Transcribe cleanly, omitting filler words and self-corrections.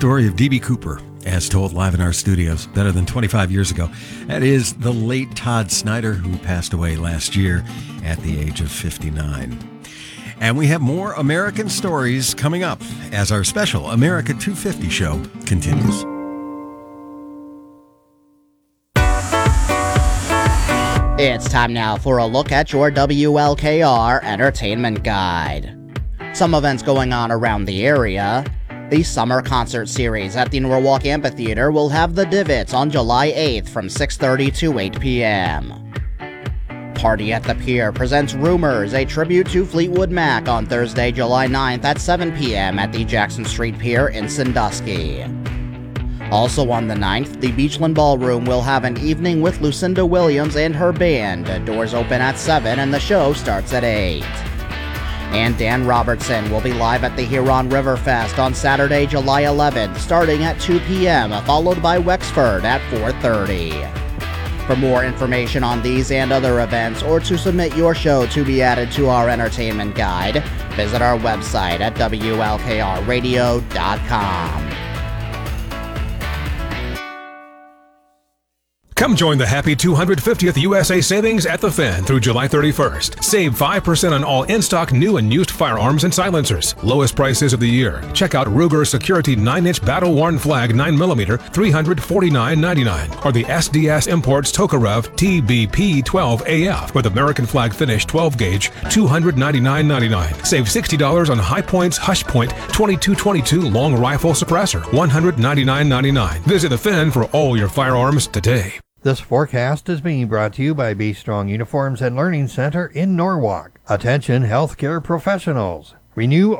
story of D.B. Cooper, as told live in our studios better than 25 years ago. That is the late Todd Snyder, who passed away last year at the age of 59. And we have more American stories coming up as our special America 250 show continues. It's time now for a look at your WLKR Entertainment Guide. Some events going on around the area. The summer concert series at the Norwalk Amphitheater will have the Divots on July 8th from 6:30 to 8 p.m. Party at the Pier presents Rumors, a tribute to Fleetwood Mac on Thursday, July 9th at 7 p.m. at the Jackson Street Pier in Sandusky. Also on the 9th, the Beachland Ballroom will have an evening with Lucinda Williams and her band. Doors open at 7 and the show starts at 8. And Dan Robertson will be live at the Huron River Fest on Saturday, July 11th, starting at 2 p.m., followed by Wexford at 4:30. For more information on these and other events, or to submit your show to be added to our entertainment guide, visit our website at WLKRradio.com. Come join the happy 250th USA Savings at the Finn through July 31st. Save 5% on all in-stock new and used firearms and silencers. Lowest prices of the year. Check out Ruger Security 9-inch battle-worn flag 9mm, $349.99. Or the SDS Imports Tokarev TBP-12AF with American flag finish 12-gauge, $299.99. Save $60 on High Point's Hush Point 2222 long rifle suppressor, $199.99. Visit the Finn for all your firearms today. This forecast is being brought to you by Be Strong Uniforms and Learning Center in Norwalk. Attention healthcare professionals. Renew